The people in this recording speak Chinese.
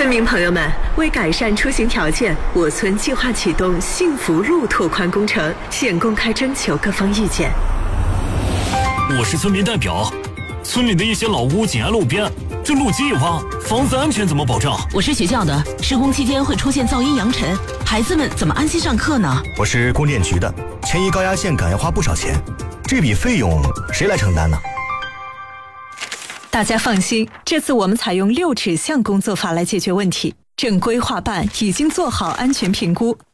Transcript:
村民朋友们，为改善出行条件，我村计划启动幸福路拓宽工程，现公开征求各方意见。 我是村民代表，村里的一些老屋紧挨路边，这路基一挖，房子安全怎么保障？ 我是学校的，施工期间会出现噪音扬尘，孩子们怎么安心上课呢？ 我是供电局的，迁移高压线杆要花不少钱，这笔费用谁来承担呢？ 大家放心，这次我们采用6指向工作法来解决问题。正规划办已经做好安全评估，